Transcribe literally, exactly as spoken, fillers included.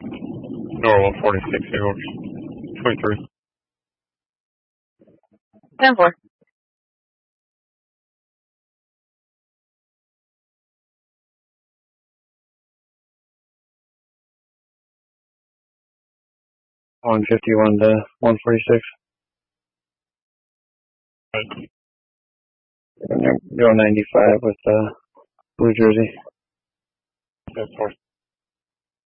Door one forty-six, yours. twenty-three. ten four. one fifty-one to one forty-six. Right. Go ninety-five with uh, Blue Jersey. That's four.